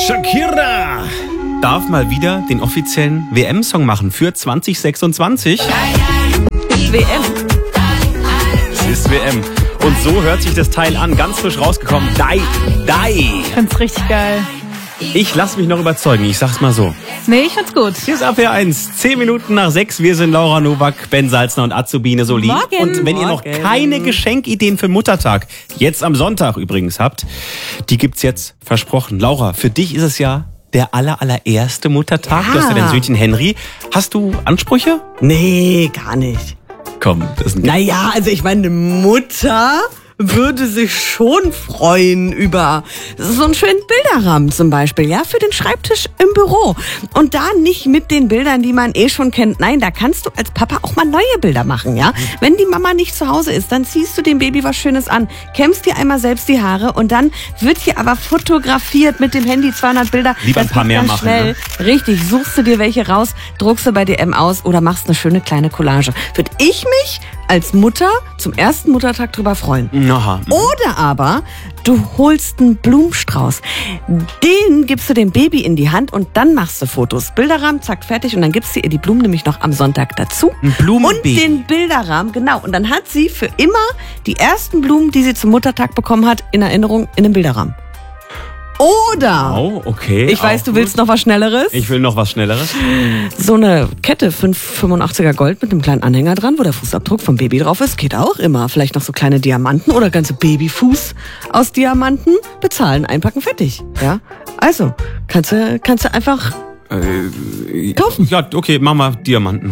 Shakira darf mal wieder den offiziellen WM-Song machen für 2026. WM. Es ist WM. Und so hört sich das Teil an. Ganz frisch rausgekommen. Die. Ich find's richtig geil. Ich lasse mich noch überzeugen. Ich sag's mal so. Nee, ich find's gut. Hier ist Abwehr 1. 10 Minuten nach 6. Wir sind Laura Nowak, Ben Salzner und Azubine Soli. Morgen. Und wenn ihr noch keine Geschenkideen für Muttertag, jetzt am Sonntag übrigens habt, die gibt's jetzt versprochen. Laura, für dich ist es ja der allererste Muttertag. Ja. Du hast ja dein Söhnchen Henry. Hast du Ansprüche? Nee, gar nicht. Komm, das ist ein Naja, also ich meine, eine Mutter würde sich schon freuen über so einen schönen Bilderrahmen zum Beispiel, ja, für den Schreibtisch im Büro. Und da nicht mit den Bildern, die man eh schon kennt. Nein, da kannst du als Papa auch mal neue Bilder machen, ja. Wenn die Mama nicht zu Hause ist, dann ziehst du dem Baby was Schönes an, kämmst dir einmal selbst die Haare und dann wird hier aber fotografiert mit dem Handy 200 Bilder. Lieber ein Das paar geht mehr ganz machen, schnell. Richtig, suchst du dir welche raus, druckst du bei DM aus oder machst eine schöne kleine Collage. Würde ich mich als Mutter zum ersten Muttertag drüber freuen. Aha. Oder aber du holst einen Blumenstrauß. Den gibst du dem Baby in die Hand und dann machst du Fotos. Bilderrahmen, zack, fertig. Und dann gibst du ihr die Blumen nämlich noch am Sonntag dazu. Ein Blumenbaby. Und den Bilderrahmen, genau. Und dann hat sie für immer die ersten Blumen, die sie zum Muttertag bekommen hat, in Erinnerung in einem Bilderrahmen. Oder, Oh, okay. ich weiß, auch du willst gut. noch was Schnelleres. Ich will noch was Schnelleres. So eine Kette, 585er Gold mit einem kleinen Anhänger dran, wo der Fußabdruck vom Baby drauf ist, geht auch immer. Vielleicht noch so kleine Diamanten oder ganze Babyfuß aus Diamanten. Bezahlen, einpacken, fertig. Ja, also kannst du einfach kaufen. Ja, okay, mach mal Diamanten.